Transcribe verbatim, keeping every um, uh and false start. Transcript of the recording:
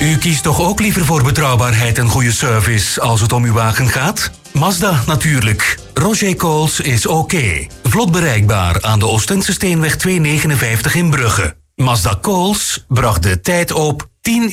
U kiest toch ook liever voor betrouwbaarheid en goede service als het om uw wagen gaat? Mazda natuurlijk. Roger Coles is oké. Vlot bereikbaar aan de Oostense Steenweg tweehonderdnegenenvijftig in Brugge. Mazda Coles bracht de tijd op tien